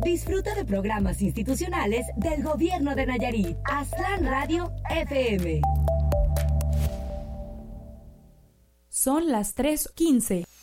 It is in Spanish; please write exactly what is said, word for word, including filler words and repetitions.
Disfruta de programas institucionales del Gobierno de Nayarit. Aztlán Radio F M. Son las tres quince.